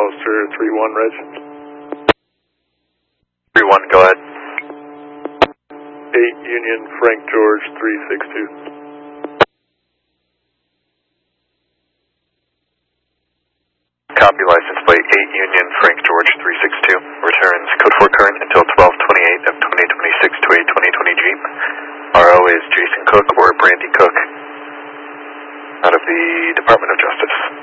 Ulster 3-1, Reg. 3-1, go ahead. 8 Union, Frank George 362. Copy, license plate 8 Union, Frank George 362. Returns code 4 current until 12/28 of 2026 to a 2020 Jeep. RO is Jason Cook or Brandy Cook out of the Department of Justice.